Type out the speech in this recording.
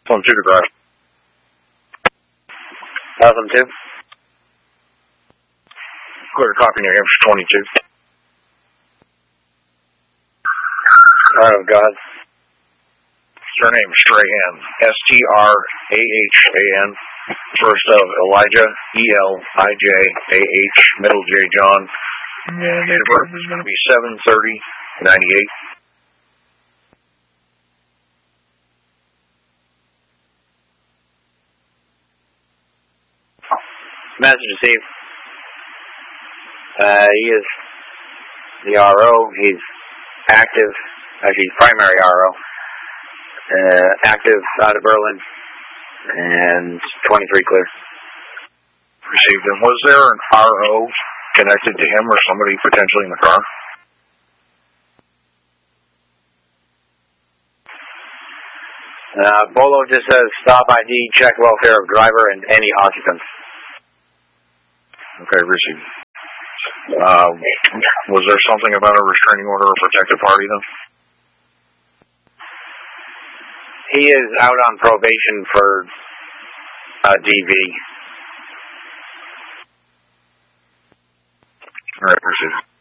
Phone 2 to garage. Phone 2. Clear to copy, New Hampshire 22. Oh, God. Surname Strahan, S-T-R-A-H-A-N. First of Elijah, E-L-I-J-A-H, middle J John. And date of birth is going to be 7/30/98. Message received. He is the RO. He's active. Actually, he's primary RO. Active out of Berlin. And 23 clear. Received. And was there an RO connected to him or somebody potentially in the car? Bolo just says stop ID, check welfare of driver and any occupants. Okay, received. Was there something about a restraining order or protected party then? He is out on probation for DV. All right, received.